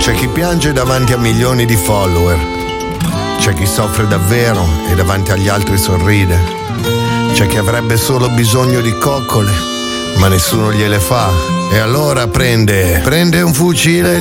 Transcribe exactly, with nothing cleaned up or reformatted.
C'è chi piange davanti a milioni di follower, c'è chi soffre davvero e davanti agli altri sorride, c'è chi avrebbe solo bisogno di coccole ma nessuno gliele fa, e allora prende prende un fucile,